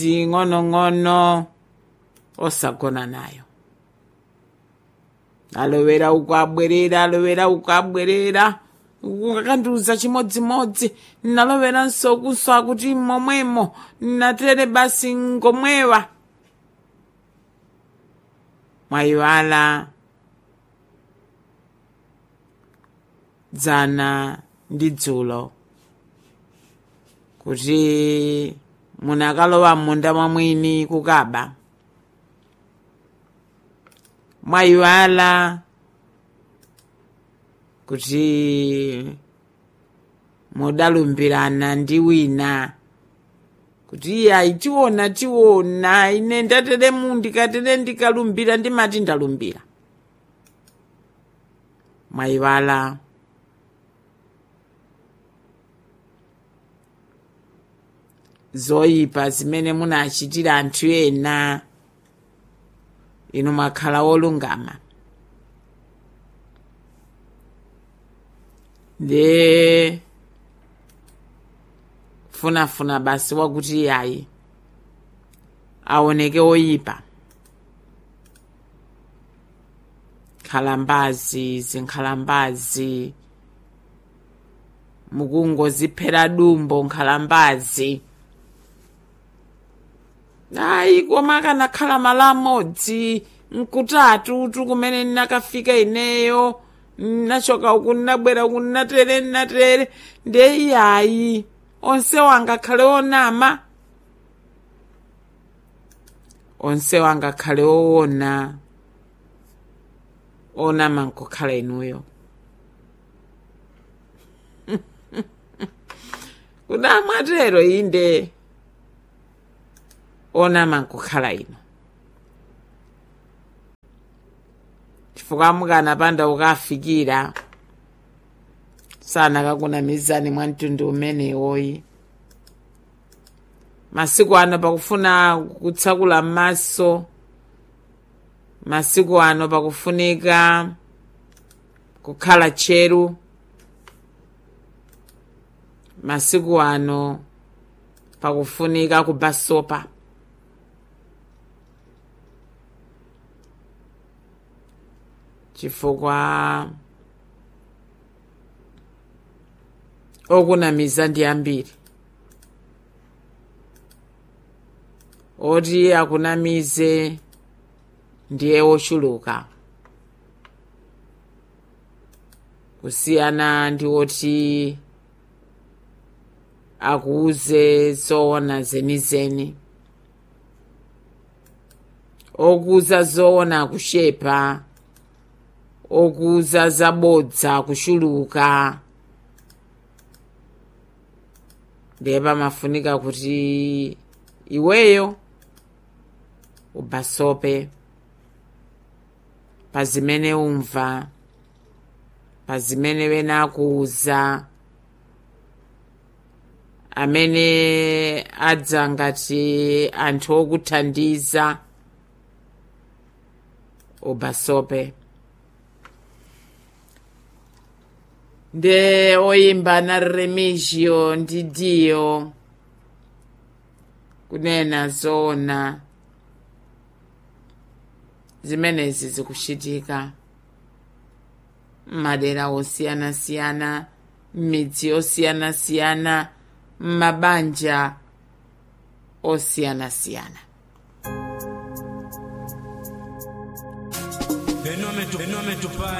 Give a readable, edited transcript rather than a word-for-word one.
ng'ono osagona nayo. Alowera uku abwerera ukakandiuza chimodzimodzi nalowera nsokuso akuti momwemo natere basi ngomwewa. Mwayiwala dzana ndi dzulo kuti munakalowa munda mwamwini kukaba. Mwayiwala kuti mudalumbirana ndi wina kuti iyayi tiona ine ndatere ndikatere ndikalumbira ndimati ndalumbira. Mwayiwala zoyipa zimene munachitira anthu ena, inu mwakhala wolungama. Nde funafuna basi wakuti iyayi aoneke oyipa. Zinkhalambazi mukungoziphera dumbo nkhalambazi. Ayi koma kanakhala malo amodzi nkutatu kumene nakafika ineyo nachoka uku nabwera uku natere nde iyayi onsewo angakhale onama, onsewo angakhale owona onama nkukhala inuyo. Kudamwatero inde onama nkukhala ino. Chifukwa mukanapanda ukafikira sana kakunamizani mwa mtundu umenewoyi. Masiku ano pakufuna kutsakula m'maso, masiku ano pakufunika kukhala tcheru, masiku ano pakufunika kubasopa. Chifukwa okunamiza ndi ambiri. Oti akunamize ndiye ochuluka. Kusiyana ndi oti akuuze zoona zenizeni. Okuuza zoona kushepa, okuuza zabodza kushuluka. Ndiye pamafunika kuti iweyo ubasope pazimene umva, pazimene wena akuuza, amene adza ngati anthu okuthandiza ubasope. Nde oyimba na Remigio ndi Dio kunena zoona zimenezi zikuchitika m'madera osiyanasiyana, m'midzi osiyanasiyana, m'mabanja osiyanasiyana.